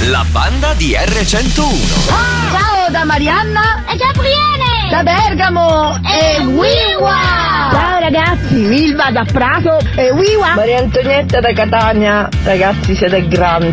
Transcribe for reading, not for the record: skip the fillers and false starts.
La banda di R101. Ciao da Marianna E Gabriele! da Bergamo e Wiwa. Ciao ragazzi, Milva da Prato e Wiwa. Maria Antonietta da Catania, ragazzi siete grandi.